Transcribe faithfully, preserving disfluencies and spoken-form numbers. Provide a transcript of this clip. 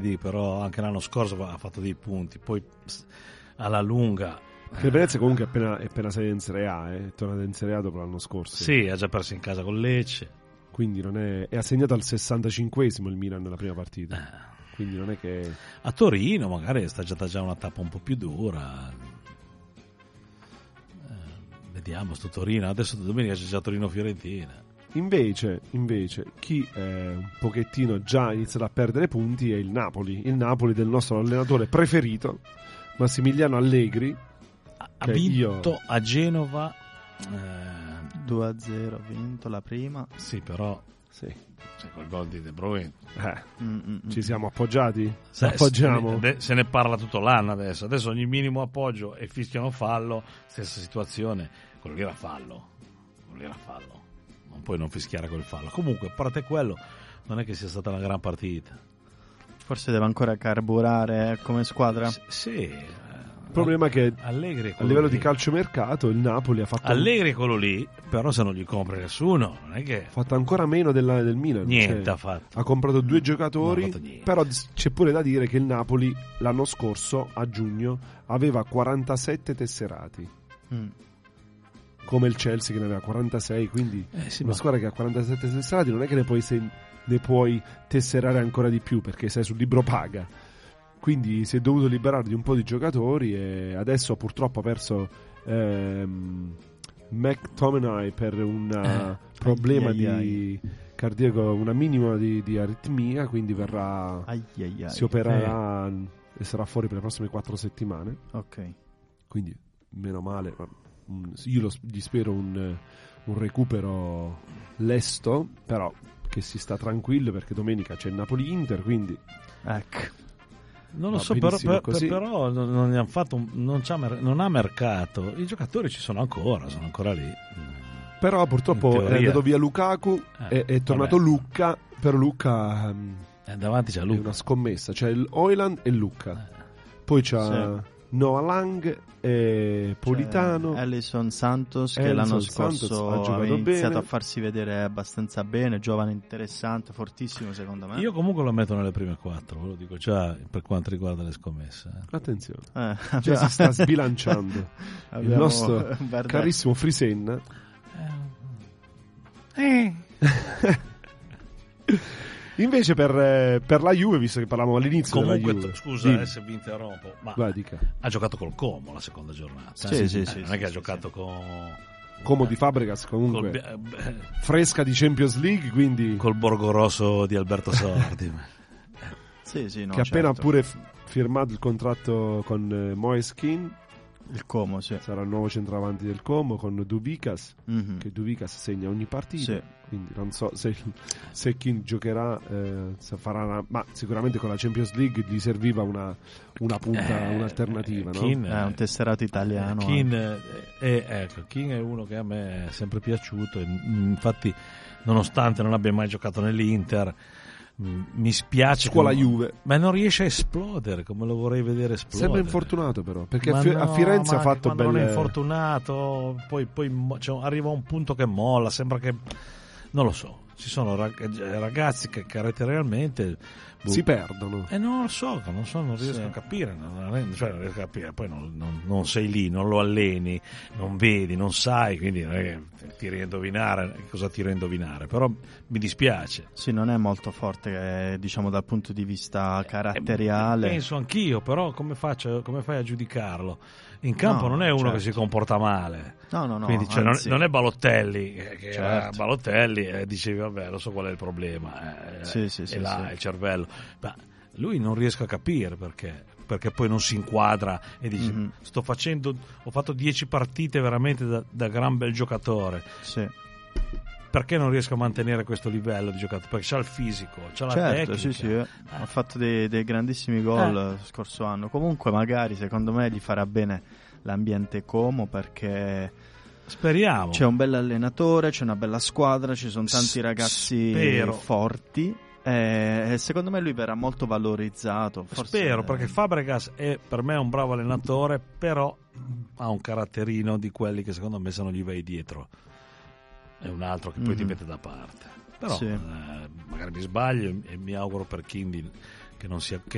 però anche l'anno scorso ha fatto dei punti, poi alla lunga. Che il Venezia comunque è appena, è appena sei in Serie A, eh? È tornato in Serie A dopo l'anno scorso. Sì, ha già perso in casa con Lecce. Quindi non è, è assegnato al sessantacinquesimo il Milan nella prima partita. Eh. Quindi non è che... A Torino magari è stata già una tappa un po' più dura. Eh, vediamo sto Torino. Adesso domenica c'è già Torino-Fiorentina. Invece, invece, chi è un pochettino già iniziato a perdere punti è il Napoli. Il Napoli del nostro allenatore preferito, Massimiliano Allegri. Ha vinto io... a Genova eh... due a zero, ha vinto la prima. Sì, però sì. C'è col gol di De Bruyne. Eh. Mm-mm. Ci siamo appoggiati? Se, Appoggiamo. Se ne, se ne parla tutto l'anno adesso. Adesso ogni minimo appoggio e fischiano fallo. Stessa situazione. Quello lì era fallo. Quello lì era fallo. Non puoi non fischiare quel fallo. Comunque, a parte quello, non è che sia stata una gran partita. Forse deve ancora carburare come squadra. S- sì. Il problema è che Allegri a livello lì. di calciomercato il Napoli ha fatto Allegri è quello lì, però se non gli compra nessuno, non è che ha fatto ancora meno della, del Milan. niente cioè, ha fatto. ha comprato due giocatori, Non ha fatto niente. però c'è pure da dire che il Napoli l'anno scorso, a giugno, aveva quarantasette tesserati. Mm. Come il Chelsea che ne aveva quarantasei, quindi Eh sì, una ma- squadra che ha quarantasette tesserati non è che ne puoi, se- ne puoi tesserare ancora di più perché sei sul libro paga. Quindi si è dovuto liberare di un po' di giocatori e adesso purtroppo ha perso ehm, McTominay per un Eh. problema Ai, ai, di cardiaco, una minima di, di aritmia, quindi verrà Ai, ai, ai. si opererà e sarà fuori per le prossime quattro settimane. Ok. Quindi meno male, ma, mm, io lo- gli spero un, un recupero lesto, però che si sta tranquillo perché domenica c'è il Napoli-Inter, quindi Ecco. Non lo Va so, però, benissimo per- così. però non, non gli hanno fatto un- non, c'ha mer- non ha mercato. I giocatori ci sono ancora, sono ancora lì. però purtroppo In è teoria. andato via Lukaku, Eh, è, è tornato vabbè. Lucca, però Lucca ehm, E davanti c'è è Luca. una scommessa, c'è il Hojland e Lucca, poi c'ha Noah Lang e Politano. C'è Ellison Santos che Ellison l'anno Santos scorso ha giocato aveva iniziato bene. a farsi vedere abbastanza bene, giovane interessante, fortissimo secondo me. Io comunque lo metto nelle prime quattro, ve lo dico già per quanto riguarda le scommesse. eh. Attenzione, Eh, già abbiamo- si sta sbilanciando il abbiamo nostro Bernard- carissimo Frisenna. Eh. Invece per, eh, per la Juve, visto che parlavamo all'inizio Comunque, della Juve, scusa dimmi. eh, se vi interrompo, ma Vai, dica. ha giocato col Como la seconda giornata. Sì, eh. sì, Eh, sì, non sì, è che sì, ha giocato con Como di Fabregas col, comunque Bia- eh, fresca di Champions League, quindi col Borgorosso di Alberto Sordi. Sì, sì, no, che ha appena certo. pure f- firmato il contratto con eh, Moise Kean, il Como, sì. sarà il nuovo centravanti del Como, con Dubicas, Mhm. che Dubicas segna ogni partita, Sì. quindi non so se, se Kean giocherà, eh, se farà una- ma sicuramente con la Champions League gli serviva una, una punta, Eh, un'alternativa, no? Kean, È un tesserato italiano. Kean è, ecco, Kean è uno che a me è sempre piaciuto e, mm, infatti nonostante non abbia mai giocato nell'Inter mm, mi spiace Scuola che- Juve. ma non riesce a esplodere come lo vorrei vedere esplodere. Sembra infortunato però, perché a, Ma Fi- a no, Firenze ma ha fatto quando non è belle... infortunato poi, poi mo- cioè, arriva a un punto che molla, sembra che non lo so, ci sono rag- ragazzi che caratterialmente boh, si perdono. e non lo so, non so, non riesco Sì. a capire, non, non- cioè non riesco a capire, poi non, non- non sei lì, non lo alleni, non vedi, non sai, quindi non è che tiri a indovinare, cosa tiri a indovinare, però mi dispiace. Sì, non è molto forte, eh, diciamo, dal punto di vista caratteriale. Eh, penso anch'io, però come faccio, come fai a giudicarlo? In campo No, non è uno certo. che si comporta male. No, no, no. Quindi cioè, non, anzi, non è Balotelli eh, che Certo. era Balotelli e dicevi vabbè lo so qual è il problema eh, Sì, sì, è sì, là sì. il cervello, ma lui non riesco a capire perché perché poi non si inquadra e dice Mhm. sto facendo ho fatto dieci partite veramente da, da gran bel giocatore, Sì. perché non riesco a mantenere questo livello di giocatore? Perché c'ha il fisico, c'ha la Certo, tecnica. sì, sì, eh. ha fatto dei, dei grandissimi gol lo scorso anno. Comunque, magari secondo me gli farà bene l'ambiente Como perché Speriamo. c'è un bel allenatore, c'è una bella squadra, ci sono tanti S- ragazzi spero. forti. E e secondo me lui verrà molto valorizzato. Forse, Spero, perché Fabregas è per me un bravo allenatore, però ha un caratterino di quelli che secondo me se non gli vai dietro è un altro che poi ti Mhm. mette da parte. Però Sì. eh, magari mi sbaglio e mi auguro per Kindi che non sia che